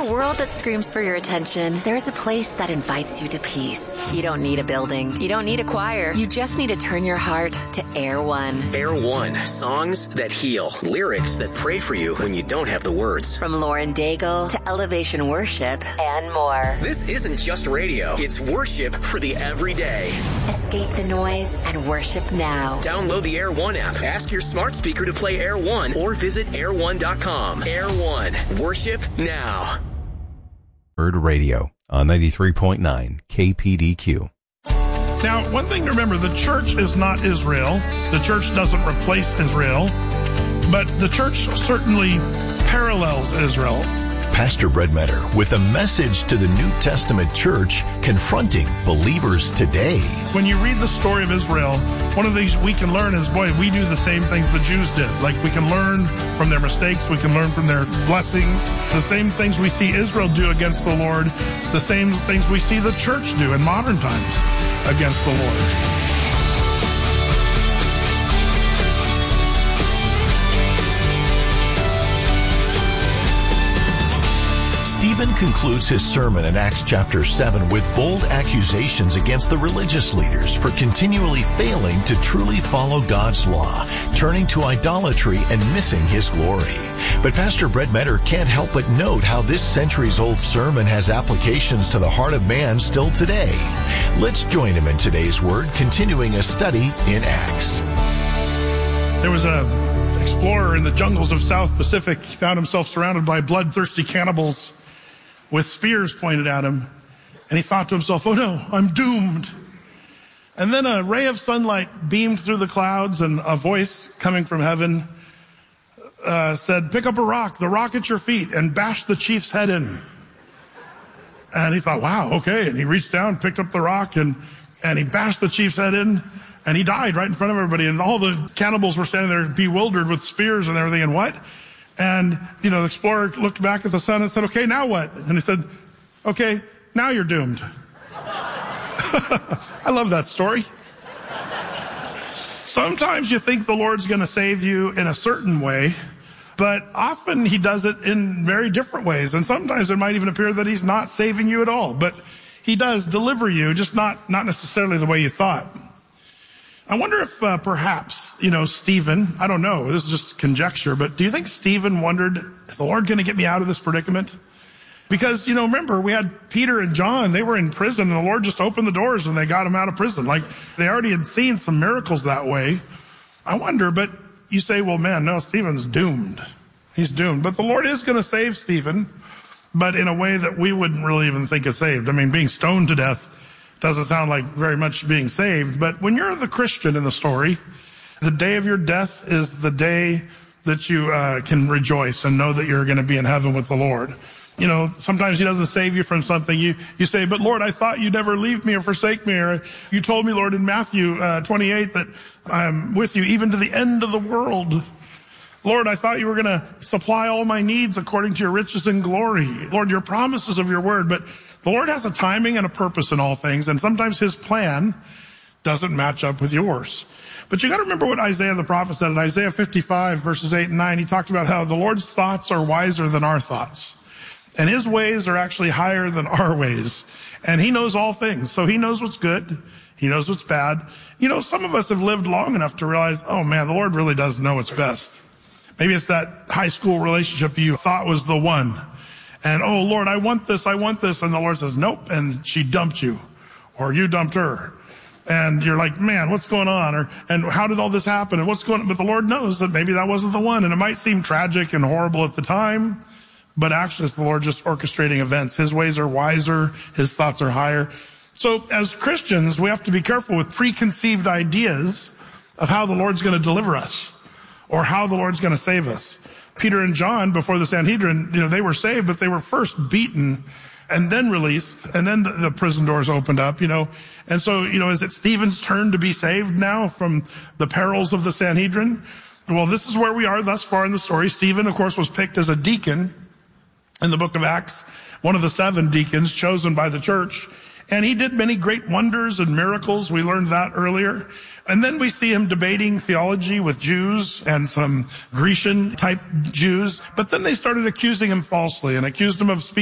a world that screams for your attention, there's a place that invites you to peace. You don't need a building. You don't need a choir. You just need to turn your heart to Air One. Air One. Songs that heal. Lyrics that pray for you when you don't have the words. From Lauren Daigle to Elevation Worship and more. This isn't just radio. It's worship for the everyday. Escape the noise and worship now. Download the Air One app. Ask your smart speaker to play Air One or visit air1.com. Air One. Worship now. Bird Radio on 93.9 KPDQ. Now, one thing to remember, the church is not Israel. The church doesn't replace Israel, but the church certainly parallels Israel. Pastor Brett Metter with a message to the New Testament church confronting believers today. When you read the story of Israel, one of the things we can learn is, boy, we do the same things the Jews did. Like, we can learn from their mistakes. We can learn from their blessings. The same things we see Israel do against the Lord, the same things we see the church do in modern times against the Lord. Stephen concludes his sermon in Acts chapter 7 with bold accusations against the religious leaders for continually failing to truly follow God's law, turning to idolatry and missing his glory. But Pastor Brett Metter can't help but note how this centuries-old sermon has applications to the heart of man still today. Let's join him in today's Word, continuing a study in Acts. There was an explorer in the jungles of South Pacific. He found himself surrounded by bloodthirsty cannibals with spears pointed at him. And he thought to himself, oh no, I'm doomed. And then a ray of sunlight beamed through the clouds, and a voice coming from heaven said, pick up a rock, the rock at your feet, and bash the chief's head in. And he thought, wow, okay. And he reached down, picked up the rock, and he bashed the chief's head in, and he died right in front of everybody. And all the cannibals were standing there bewildered with spears and everything. And what? And, the explorer looked back at the sun and said, okay, now what? And he said, okay, now you're doomed. I love that story. Sometimes you think the Lord's going to save you in a certain way, but often he does it in very different ways. And sometimes it might even appear that he's not saving you at all, but he does deliver you, just not necessarily the way you thought. I wonder if perhaps, Stephen, I don't know, this is just conjecture, but do you think Stephen wondered, is the Lord going to get me out of this predicament? Because, remember, we had Peter and John, they were in prison, and the Lord just opened the doors and they got them out of prison. Like, they already had seen some miracles that way. I wonder, but you say, well, man, no, Stephen's doomed. He's doomed. But the Lord is going to save Stephen, but in a way that we wouldn't really even think is saved. I mean, being stoned to death doesn't sound like very much being saved, but when you're the Christian in the story, the day of your death is the day that you can rejoice and know that you're going to be in heaven with the Lord. Sometimes he doesn't save you from something. You say, but Lord, I thought you'd never leave me or forsake me. Or you told me, Lord, in Matthew 28 that I'm with you even to the end of the world. Lord, I thought you were going to supply all my needs according to your riches and glory. Lord, your promises of your word. But the Lord has a timing and a purpose in all things, and sometimes his plan doesn't match up with yours. But you got to remember what Isaiah the prophet said in Isaiah 55 verses 8 and 9. He talked about how the Lord's thoughts are wiser than our thoughts, and his ways are actually higher than our ways. And he knows all things. So he knows what's good. He knows what's bad. Some of us have lived long enough to realize, oh man, the Lord really does know what's best. Maybe it's that high school relationship you thought was the one. And, oh, Lord, I want this. And the Lord says, nope. And she dumped you, or you dumped her. And you're like, man, what's going on? And how did all this happen? And what's going on? But the Lord knows that maybe that wasn't the one. And it might seem tragic and horrible at the time, but actually it's the Lord just orchestrating events. His ways are wiser. His thoughts are higher. So as Christians, we have to be careful with preconceived ideas of how the Lord's going to deliver us or how the Lord's going to save us. Peter and John, before the Sanhedrin, they were saved, but they were first beaten and then released, and then the prison doors opened up, And so, is it Stephen's turn to be saved now from the perils of the Sanhedrin? Well, this is where we are thus far in the story. Stephen, of course, was picked as a deacon in the book of Acts, one of the 7 deacons chosen by the church. And he did many great wonders and miracles. We learned that earlier. And then we see him debating theology with Jews and some Grecian type Jews. But then they started accusing him falsely and accused him of speaking